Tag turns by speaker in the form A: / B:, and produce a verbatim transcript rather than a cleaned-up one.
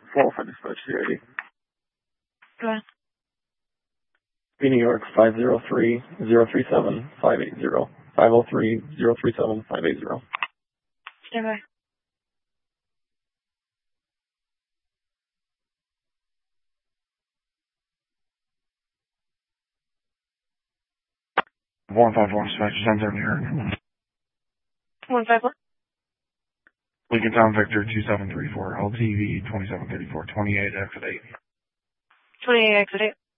A: Qualified dispatch, C I D.
B: Go ahead.
A: New York, five zero three, zero three seven, five eight zero. five zero three, zero three seven, five eight zero.
B: Stand by.
A: one five four, dispatch, ten seventy here.
B: one five four.
A: Lincoln Town Victor, two seven three four, L T V, twenty-seven thirty-four, twenty-eight, exit eight.
B: twenty-eight, exit eight.